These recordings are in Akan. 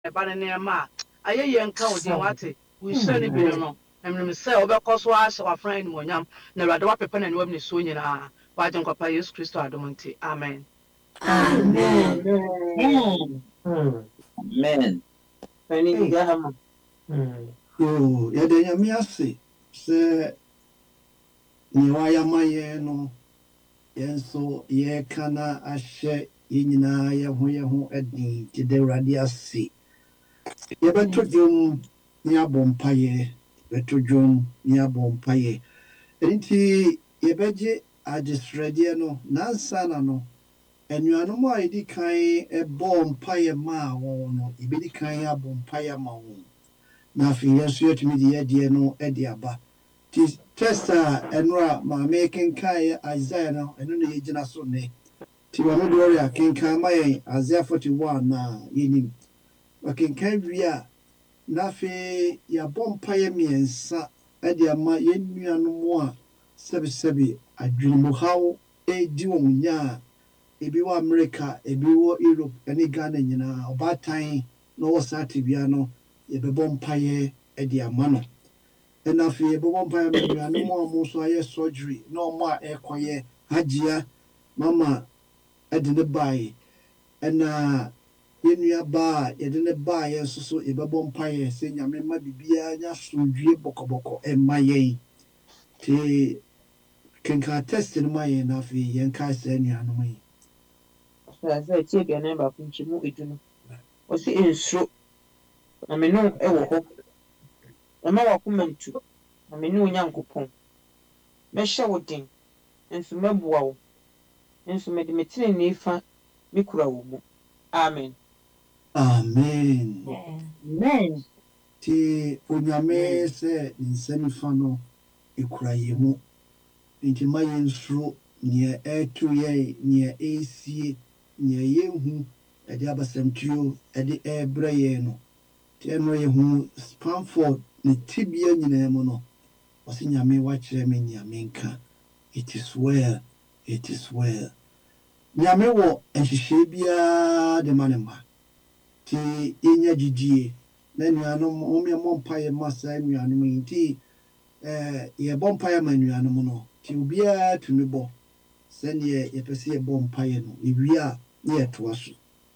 banema aye yenka odin wate we share ne bi no emrem se obekoso ahye wa friend monyam na Awurade wa pepa na ne wam ne so nyina wa agye nkɔpa Yesu Kristo adomonti amen. Amen. Amen. Oh, yɛda Nyame ase sɛ nea wayɛ ama yɛn no yɛn nso yɛreka na ahyɛ yɛn nyinaa yɛn ho adi nti da Awurade ase. Yɛbɛto dwom ne abɔ mpayɛ, yɛbɛto dwom ne abɔ mpayɛ. Nti yɛbɛgye adesrɛdeɛ no nansa na no anuanom a yɛdi kan bɔ mpayɛ maa wɔn no yɛbɛdi kan abɔ mpayɛ ma wɔn. Na afei yɛn nso yɛtumi de yɛdeɛ no de aba. Nti test a ɛno a maame kenkan Isaiah no ɛno na yɛgyina so nnɛ. Nti maame Gloria kenkan ma yɛn Isaiah 41 na yɛnim. Wakenkan wie a na afei yɛabɔ mpayɛ mmiɛnsa de ama yɛn nuanom a sɛbesɛbe adwenemuhaw di wɔn nya a ebi wɔ America, ebi wɔ Europe ne Ghana nyinaa ɔbaatan na ɔwɔ saa tebea no yɛbɛbɔ mpayɛ de ama no. Ɛna afei yɛbɛbɔ mpayɛ ma nuanom a ɔmo nso ayɛ surgery na ɔmo a ɛrekɔyɛ Hagia mama de ne baeɛ. Ɛna yɛn nua baa a yɛde ne baeɛ nso so yɛbɛbɔ mpayɛ sɛ Nyame ma biribiara nya asomdwie bɔkɔbɔkɔ ɛmma yɛn. Nti kenka test no ma yɛn na afei yɛnkae saa nuanom yi. Sɛ tie bia na ba kunchimu edunu. O si ensuro. Na me no ɛwɔ hɔ. Ɛma wakoma ntu. Na me no Onyankopɔn. Mɛhyɛ wo den. Nso mɛboa wo. Nso mɛde me tene ne fa me kura wo mu. Amen. Amen. Amen. Ti Onyame sɛ ne nsa nifa no ekura yɛn mu. Nti ma yɛn nsuro nea ɛreto yɛn, nea ɛresie, nea yɛnhu ɛde abasamtuo ɛde ɛrebrɛ yɛn no. Nti ɛno yɛhu Spanford ne tibea nyinaa mu no. Ɔsɛ Nyame wakyerɛ me nea menka. It is well. It is well. Nyame wɔ nhyehyɛe biara de ma ne mma. Nti yɛnya gyidie na nuanom ɔmmɔ mpayɛ ma saa nuanom yi. Nti yɛbɔ mpayɛ ma nuanom no. Nti obiara tumi bɔ sɛdeɛ yɛpɛ sɛ yɛbɔ mpayɛ no. Ewie a na yɛtoa so.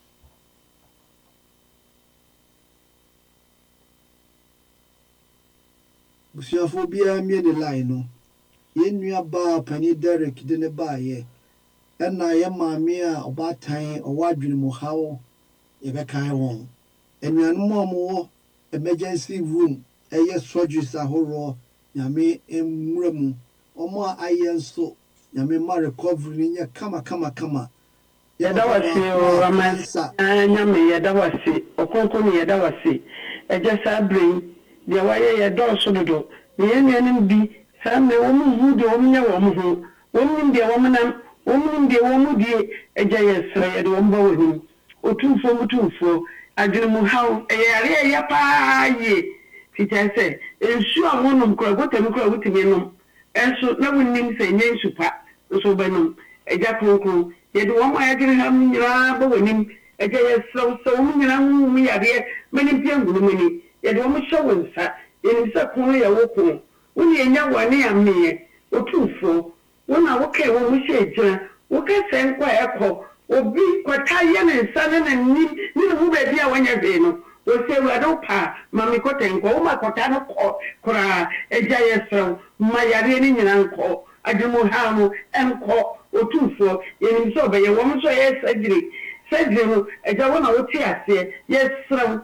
Busuafo biara mmie ne line no. Yɛn nua baa panin Derek de ne baeɛ. Ɛna yɛ maame a ɔbaatan ɔwɔ adwenemuhaw yɛbɛkae wɔn. Anuanom a wɔwɔ emergency room ɛyɛ surgeries ahoroɔ Nyame mmura mu. Wɔn a ayɛ nso Nyame ma recovery no nyɛ kama. Yɛda wase o amansa nyame yɛda wase okonkon yɛda wase ɛgye saa bere deɛ wayɛ yɛdɔɔso dodo ne yɛn nuanom bi saa mmerɛ wɔn hu deɛ wɔn nyɛ wɔn ho wɔn nim deɛ wɔn nam wɔn nim deɛ wɔn die ɛgye yɛsrɛ yɛde wɔn bɔ wɔn nim otumfuo adwenemuhaw ɛyɛ yare ɛyɛ paa yie fikyɛ sɛ nsu a wɔnom kora gotam kora wotumi nom ɛnso na wɔn nim sɛ nyɛ nsu pa nso bɛnom ɛgya kronkron yɛde wɔn a yɛdwene ha nyinaa bɔ wɔn nim ɛgya yɛsrɛ sɛ wɔn nyinaa ho mu yareɛ mɛni pia ngunu mɛni yɛde wɔn hyɛ wɔn nsa yɛnim sɛ kono yɛ wo kono wɔn yɛ nya wɔn ne ameɛ otumfuo wɔn a wɔka wɔn ho hyɛ gyina wɔka sɛ nkɔ ɛkɔ obi kɔta yɛ ne nsa ne n'anim ne ne ho baabi a wɔnyɛ hwee no wɔsɛ Awurade pa mame kɔta nkɔ wɔn a kɔta no kɔ koraa ɛgya yɛsrɛ ma yareɛ ne nyinaa nkɔ adwenemuhaw no ɛnkɔ otumfuo yɛnim sɛ ɔbɛyɛ wɔn nso yɛ surgery no ɛgya wɔn a wɔte aseɛ yɛsrɛ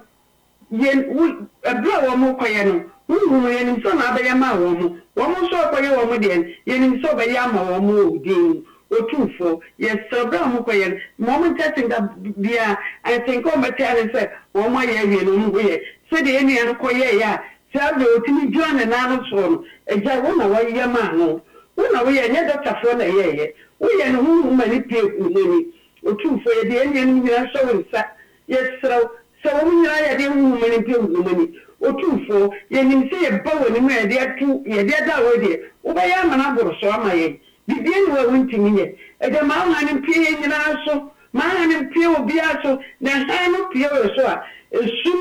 yɛn ɛberɛ a wɔn kɔyɛ no wohunu yɛnim sɛ na abɛyɛ ma wɔn nso ɔkɔyɛ wɔn deɛ yɛnim sɛ ɔbɛyɛ ama wɔn wɔ din otumfuo yɛsrɛ berɛ a wɔn kɔyɛ no ma wɔn nkyɛ tenka bia antenka wɔn bɛte ane sɛ wɔn ayɛ awie no wɔn yɛ sɛdeɛ yɛn nua no kɔyɛ yɛ a saa berɛ otumi gyina ne nan no soɔ no ɛgya wɔn na wɔyɛ ma no wɔn na wɔyɛ nyɛ dɔktafoɔ na yɛyɛ woyɛ ne ho ma ne pie ku n'ani otumfuo yɛde yɛn nua no nyinaa hyɛ wɔn nsa yɛsrɛ sɛ wɔn nyinaa yɛde ho ma ne pie ku n'ani otumfuo yɛnim sɛ yɛba wɔ ne mu yɛde ada wɔ deɛ wobɛyɛ ama no aboro so ama yɛn bibia ne wɔ wontimi yɛ ɛgya ma woha ne pie yɛn nyinaa so ma ha ne pie wɔ biara so na ha no pie wɔ so a esum